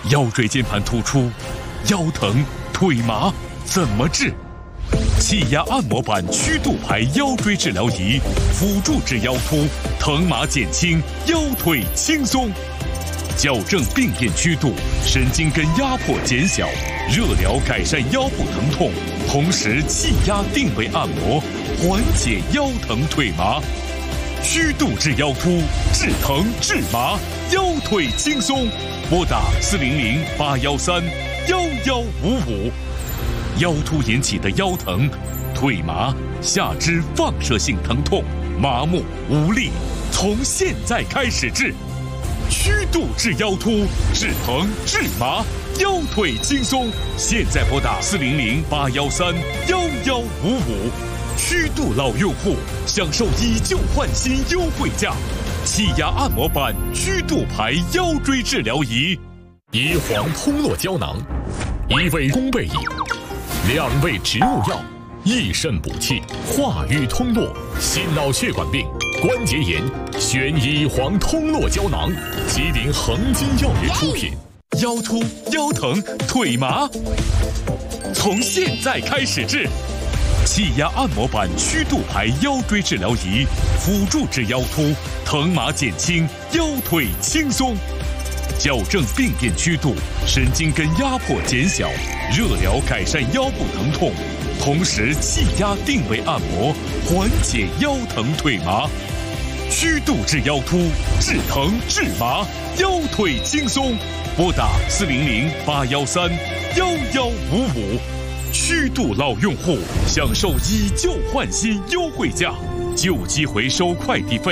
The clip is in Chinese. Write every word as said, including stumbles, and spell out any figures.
腰椎间盘突出、腰疼、腿麻怎么治？气压按摩板曲度排腰椎治疗仪，辅助治腰突，疼麻减轻，腰腿轻松。矫正病变曲度，神经根压迫减小，热疗改善腰部疼痛，同时气压定位按摩，缓解腰疼腿麻。曲度治腰突，治疼治麻，腰腿轻松。拨打四零零八幺三幺幺五五。腰突引起的腰疼、腿麻、下肢放射性疼痛、麻木无力，从现在开始治。曲度治腰突，治疼治麻，腰腿轻松。现在拨打四零零八幺三幺幺五五。曲度老用户享受以旧换新优惠价，气压按摩板曲度排腰椎治疗仪。 乙黄通络胶囊，一味宫贝饮，两味植物药，益肾补气，化瘀通络，心脑血管病、关节炎，选乙黄通络胶囊。吉林恒金药业出品。 腰突、腰疼、腿麻，从现在开始治。气压按摩板曲度排腰椎治疗仪，辅助治腰突，疼麻减轻，腰腿轻松。矫正病变曲度，神经根压迫减小，热疗改善腰部疼痛，同时气压定位按摩，缓解腰疼腿麻。曲度治腰突，治疼治麻，腰腿轻松。拨打四零零八幺三幺幺五五。曲度老用户享受以旧换新优惠价，旧机回收快递费